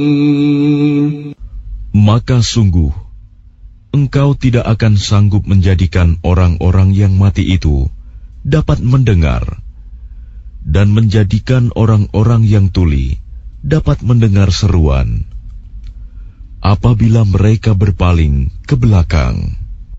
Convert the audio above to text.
Maka sungguh engkau tidak akan sanggup menjadikan orang-orang yang mati itu dapat mendengar, dan menjadikan orang-orang yang tuli dapat mendengar seruan apabila mereka berpaling ke belakang.